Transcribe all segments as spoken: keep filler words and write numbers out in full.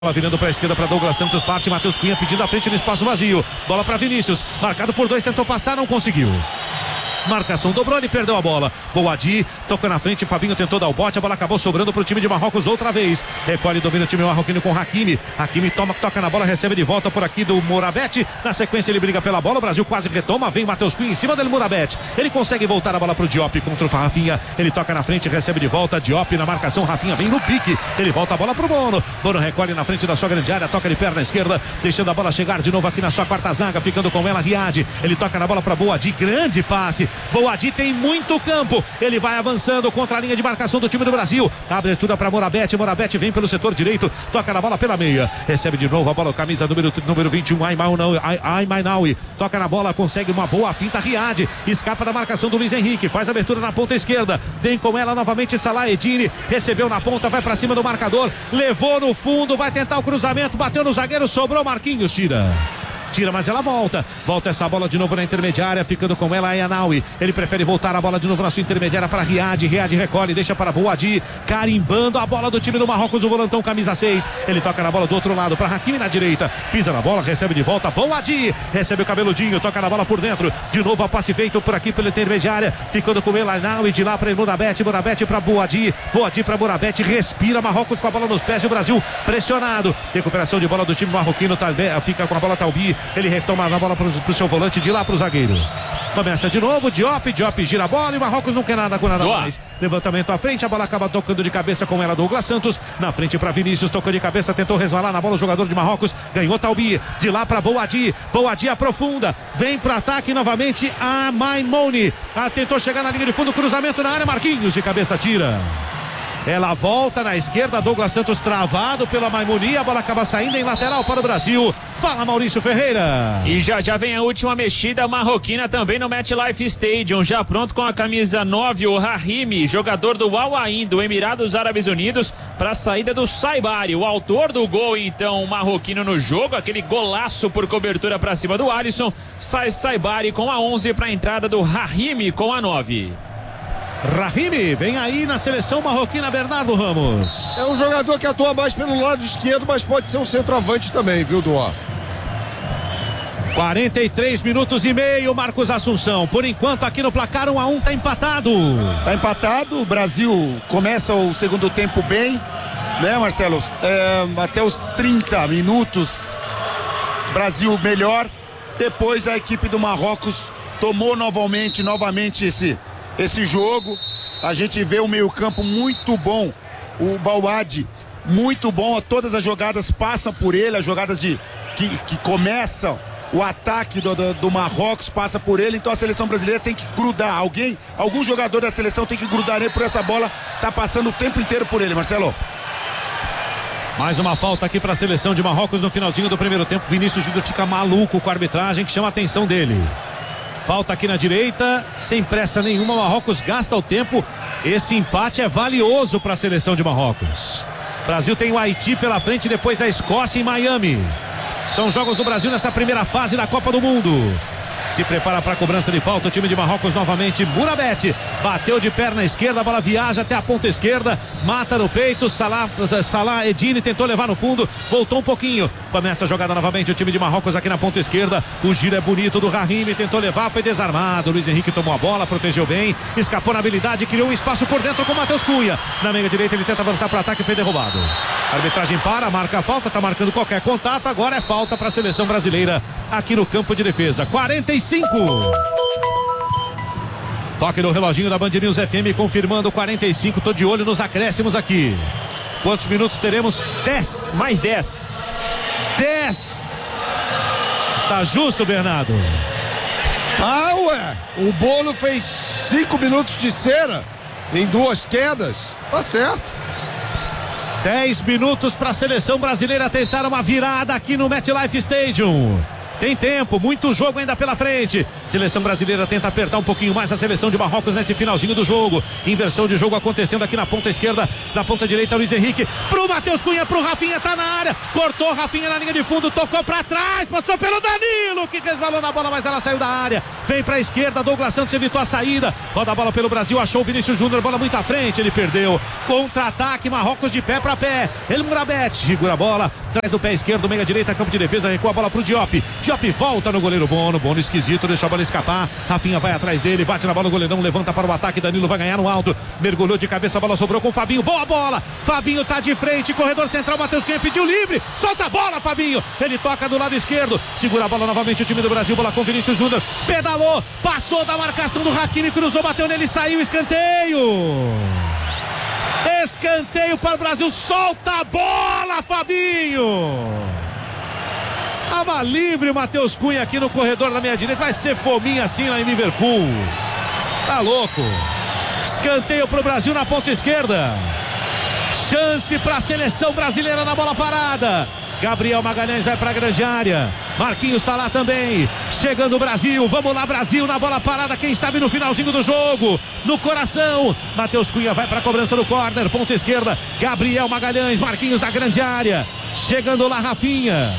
Bola virando para a esquerda para Douglas Santos, parte Matheus Cunha pedindo a frente no espaço vazio. Bola para Vinícius, marcado por dois, tentou passar, não conseguiu. Marcação dobrou, ele perdeu a bola. Boadi tocou na frente, Fabinho tentou dar o bote, a bola acabou sobrando para o time de Marrocos outra vez. Recolhe e domina o time marroquino com Hakimi. Hakimi toma, toca na bola, recebe de volta por aqui do Mourabet. Na sequência ele briga pela bola, o Brasil quase retoma, vem Matheus Cunha em cima dele, Mourabet. Ele consegue voltar a bola para o Diop contra o Rafinha. Ele toca na frente, recebe de volta, Diop na marcação, Rafinha vem no pique. Ele volta a bola para o Bono. Bono recolhe na frente da sua grande área, toca de perna esquerda, deixando a bola chegar de novo aqui na sua quarta zaga, ficando com ela Riad. Ele toca na bola para Boadi, grande passe. Boadi tem muito campo, ele vai avançando contra a linha de marcação do time do Brasil. Abertura para Mourabet, Mourabet vem pelo setor direito, toca na bola pela meia, recebe de novo a bola, camisa número, número vinte e um, Aymainawi, toca na bola, consegue uma boa finta, Riad, escapa da marcação do Luiz Henrique, faz abertura na ponta esquerda, vem com ela novamente Salah Eddine, recebeu na ponta, vai para cima do marcador, levou no fundo, vai tentar o cruzamento, bateu no zagueiro, sobrou, Marquinhos tira. Tira, mas ela volta. Volta essa bola de novo na intermediária, ficando com ela Aymainawi. Ele prefere voltar a bola de novo na sua intermediária para Riad. Riad recolhe, deixa para Boadi, carimbando a bola do time do Marrocos, o volantão camisa seis. Ele toca na bola do outro lado para Hakimi na direita. Pisa na bola, recebe de volta. Boadi recebe o cabeludinho, toca na bola por dentro. De novo a passe feito por aqui pela intermediária, ficando com ela Aymainawi, de lá para Mourabet. Mourabet para Boadi. Boadi para Mourabet. Respira Marrocos com a bola nos pés e o Brasil pressionado. Recuperação de bola do time marroquino. Fica com a bola Talbi. Ele retoma a bola para o seu volante, de lá para o zagueiro. Começa de novo, Diop, Diop gira a bola e Marrocos não quer nada com nada mais. Levantamento à frente, a bola acaba tocando de cabeça com ela Douglas Santos. Na frente para Vinícius, tocou de cabeça, tentou resvalar na bola o jogador de Marrocos. Ganhou Talbi, de lá para Boadi. Boadi aprofunda, vem para ataque novamente a Maimouni. Ah, tentou chegar na linha de fundo, cruzamento na área, Marquinhos de cabeça tira. Ela volta na esquerda, Douglas Santos travado pela Maimouni, a bola acaba saindo em lateral para o Brasil. Fala, Maurício Ferreira. E já já vem a última mexida marroquina também no MetLife Stadium, já pronto com a camisa nove, o Rahimi, jogador do Al Ain do Emirados Árabes Unidos, para a saída do Saibari, o autor do gol então marroquino no jogo, aquele golaço por cobertura para cima do Alisson. Sai Saibari com a onze para a entrada do Rahimi com a nove. Rahimi vem aí na seleção marroquina, Bernardo Ramos. É um jogador que atua mais pelo lado esquerdo, mas pode ser um centroavante também, viu, Duó? quarenta e três minutos e meio, Marcos Assunção. Por enquanto aqui no placar um a um, tá empatado. Tá empatado, o Brasil começa o segundo tempo bem, né, Marcelo? É, até os trinta minutos, Brasil melhor. Depois a equipe do Marrocos tomou novamente, novamente esse... esse jogo. A gente vê o meio-campo muito bom, o Boadi muito bom, todas as jogadas passam por ele, as jogadas de que, que começam o ataque do, do, do Marrocos passa por ele, então a seleção brasileira tem que grudar, alguém, algum jogador da seleção tem que grudar nele por essa bola, tá passando o tempo inteiro por ele, Marcelo. Mais uma falta aqui para a seleção de Marrocos no finalzinho do primeiro tempo. Vinícius Júnior fica maluco com a arbitragem que chama a atenção dele. Falta aqui na direita, sem pressa nenhuma, Marrocos gasta o tempo. Esse empate é valioso para a seleção de Marrocos. Brasil tem o Haiti pela frente, depois a Escócia em Miami. São jogos do Brasil nessa primeira fase da Copa do Mundo. Se prepara para a cobrança de falta o time de Marrocos novamente. Mourabet bateu de perna esquerda, a bola viaja até a ponta esquerda, mata no peito. Salah, Salah Eddine tentou levar no fundo, voltou um pouquinho. Começa a jogada novamente o time de Marrocos aqui na ponta esquerda. O giro é bonito do Rahimi, tentou levar, foi desarmado. Luiz Henrique tomou a bola, protegeu bem, escapou na habilidade, criou um espaço por dentro com o Matheus Cunha. Na meia direita ele tenta avançar para o ataque e foi derrubado. A arbitragem para, marca a falta, tá marcando qualquer contato. Agora é falta para a seleção brasileira aqui no campo de defesa. quarenta e cinco. Toque no reloginho da Band News F M confirmando quarenta e cinco. Tô de olho nos acréscimos aqui. Quantos minutos teremos? dez. Mais dez. dez. Tá justo, Bernardo? Ah, ué. O Bono fez cinco minutos de cera em duas quedas. Tá certo. dez minutos para a seleção brasileira tentar uma virada aqui no MetLife Stadium. Tem tempo, muito jogo ainda pela frente. Seleção brasileira tenta apertar um pouquinho mais a seleção de Marrocos nesse finalzinho do jogo. Inversão de jogo acontecendo aqui na ponta esquerda, da ponta direita, Luiz Henrique. Pro Matheus Cunha, pro Rafinha, tá na área. Cortou, Rafinha na linha de fundo, tocou pra trás, passou pelo Danilo, que resvalou na bola, mas ela saiu da área. Vem pra esquerda, Douglas Santos evitou a saída. Roda a bola pelo Brasil, achou o Vinícius Júnior, bola muito à frente, ele perdeu. Contra-ataque, Marrocos de pé pra pé. El Mourabet segura a bola, traz do pé esquerdo, meia direita, campo de defesa, recua a bola pro Diop. Diop volta no goleiro Bono, Bono esquisito, deixa a bola escapar. Rafinha vai atrás dele, bate na bola, o goleirão levanta para o ataque, Danilo vai ganhar no alto, mergulhou de cabeça, a bola sobrou com o Fabinho, boa bola, Fabinho tá de frente, corredor central, Matheus Cunha pediu livre, solta a bola, Fabinho, ele toca do lado esquerdo, segura a bola novamente o time do Brasil, bola com Vinícius Júnior, pedalou, passou da marcação do Hakimi, cruzou, bateu nele, saiu, escanteio. Escanteio para o Brasil, solta a bola, Fabinho. Tava livre o Matheus Cunha aqui no corredor da meia direita. Vai ser fominha assim lá em Liverpool. Tá louco. Escanteio pro Brasil na ponta esquerda. Chance pra seleção brasileira na bola parada. Gabriel Magalhães vai pra grande área. Marquinhos tá lá também. Chegando o Brasil. Vamos lá, Brasil, na bola parada. Quem sabe no finalzinho do jogo. No coração. Matheus Cunha vai pra cobrança do córner. Ponta esquerda. Gabriel Magalhães. Marquinhos da grande área. Chegando lá, Rafinha.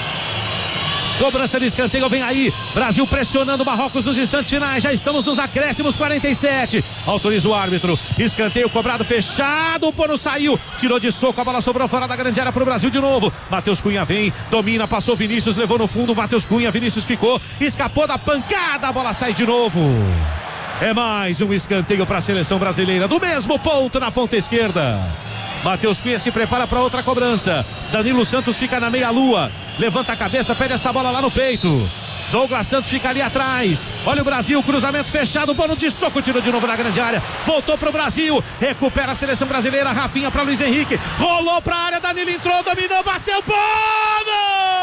Cobrança de escanteio, vem aí, Brasil pressionando Marrocos nos instantes finais, já estamos nos acréscimos, quarenta e sete, autoriza o árbitro, escanteio cobrado, fechado, o Bono saiu, tirou de soco, a bola sobrou fora da grande área pro Brasil de novo, Matheus Cunha vem, domina, passou Vinícius, levou no fundo, Matheus Cunha, Vinícius ficou, escapou da pancada, a bola sai de novo. É mais um escanteio para a seleção brasileira, do mesmo ponto na ponta esquerda. Matheus Cunha se prepara para outra cobrança. Danilo Santos fica na meia-lua. Levanta a cabeça, pede essa bola lá no peito. Douglas Santos fica ali atrás. Olha o Brasil, cruzamento fechado. Bono de soco, tirou de novo da grande área. Voltou pro Brasil. Recupera a seleção brasileira. Rafinha para Luiz Henrique. Rolou pra área. Danilo entrou, dominou, bateu. Bono!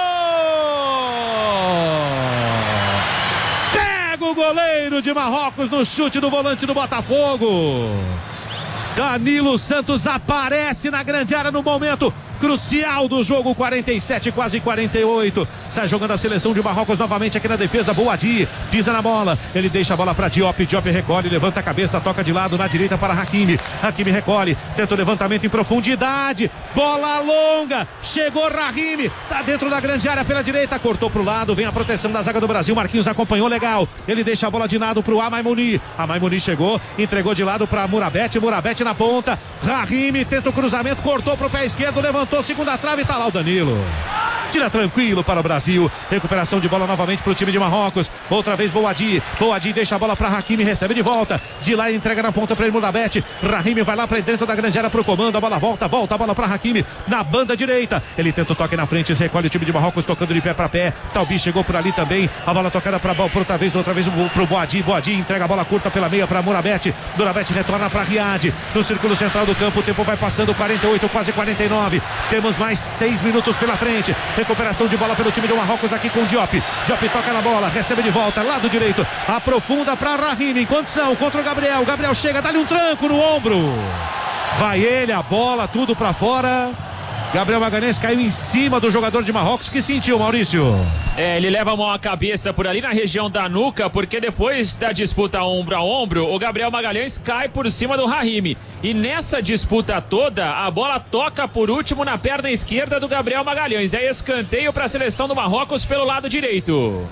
Pega o goleiro de Marrocos no chute do volante do Botafogo. Danilo Santos aparece na grande área no momento crucial do jogo, quarenta e sete, quase quarenta e oito. Sai jogando a seleção de Marrocos novamente aqui na defesa. Boadi pisa na bola, ele deixa a bola para Diop. Diop recolhe, levanta a cabeça, toca de lado na direita para Hakimi. Hakimi recolhe, tenta o levantamento em profundidade. Bola longa, chegou Rahimi, tá dentro da grande área pela direita, cortou pro lado, vem a proteção da zaga do Brasil. Marquinhos acompanhou legal, ele deixa a bola de lado pro Amaimouni. Amaimouni chegou, entregou de lado para Mourabet. Mourabet na ponta, Rahimi tenta o cruzamento, cortou pro pé esquerdo, levantou segunda trave, tá lá o Danilo. Tira tranquilo para o Brasil. Recuperação de bola novamente para o time de Marrocos. Outra vez Boadi. Boadi deixa a bola para Hakimi, recebe de volta. De lá entrega na ponta para ele, Mourabet. Rahimi vai lá para dentro da grande área pro comando. A bola volta, volta a bola para Hakimi na banda direita. Ele tenta o toque na frente, recolhe o time de Marrocos tocando de pé para pé. Talbi chegou por ali também. A bola tocada para outra vez, outra vez pro Boadi. Boadi entrega a bola curta pela meia para Mourabet. Mourabet retorna para Riad. No círculo central do campo, o tempo vai passando, quarenta e oito, quase quarenta e nove. Temos mais seis minutos pela frente. Recuperação de bola pelo time do Marrocos aqui com o Diop. Diop toca na bola, recebe de volta, lado direito, aprofunda para Rahimi, em condição contra o Gabriel. Gabriel chega, dá-lhe um tranco no ombro. Vai ele, a bola, tudo para fora. Gabriel Magalhães caiu em cima do jogador de Marrocos. Que sentiu, Maurício? É, ele leva a mão à cabeça por ali na região da nuca, porque depois da disputa ombro a ombro, o Gabriel Magalhães cai por cima do Rahimi. E nessa disputa toda, a bola toca por último na perna esquerda do Gabriel Magalhães. É escanteio para a seleção do Marrocos pelo lado direito.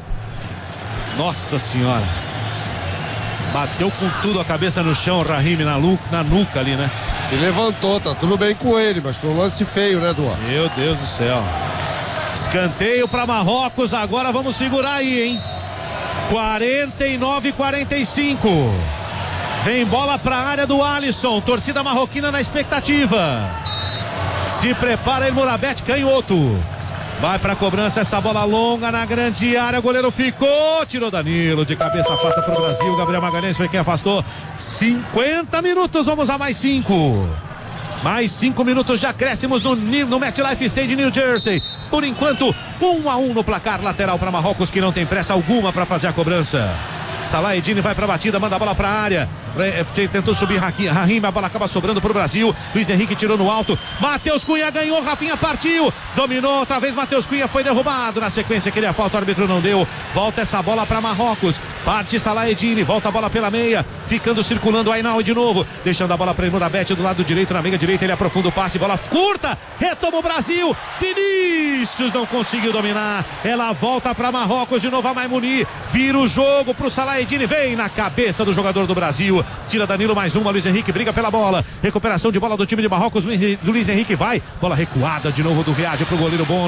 Nossa senhora. Bateu com tudo a cabeça no chão, o Rahimi na, na nuca ali, né? Se levantou, tá tudo bem com ele, mas foi um lance feio, né, Duarte? Meu Deus do céu. Escanteio para Marrocos, agora vamos segurar aí, hein? quarenta e nove, quarenta e cinco. Vem bola para a área do Alisson, torcida marroquina na expectativa. Se prepara aí, Mourabet, canhoto. Vai pra cobrança, essa bola longa na grande área, o goleiro ficou, tirou Danilo, de cabeça afasta pro Brasil, Gabriel Magalhães foi quem afastou. Cinquenta minutos, vamos a mais cinco. Mais cinco minutos de acréscimos no, no MetLife Stadium, New Jersey. Por enquanto, um a um no placar lateral para Marrocos, que não tem pressa alguma para fazer a cobrança. Salah Eddine vai pra batida, manda a bola pra área. É, tentou subir Rahim, a bola acaba sobrando pro Brasil. Luiz Henrique tirou no alto. Matheus Cunha ganhou, Rafinha partiu. Dominou outra vez, Matheus Cunha foi derrubado. Na sequência, queria falta, o árbitro não deu. Volta essa bola para Marrocos. Parte Salah Eddine, volta a bola pela meia. Ficando circulando o Ainaui de novo. Deixando a bola para Nurabete do lado direito, na meia direita. Ele aprofunda o passe, bola curta. Retoma o Brasil. Vinícius não conseguiu dominar. Ela volta para Marrocos de novo, a Maimuni. Vira o jogo pro Salah Eddine. Vem na cabeça do jogador do Brasil. Tira Danilo, mais uma. Luiz Henrique briga pela bola. Recuperação de bola do time de Marrocos. Luiz Henrique vai. Bola recuada de novo do Riad pro goleiro bom.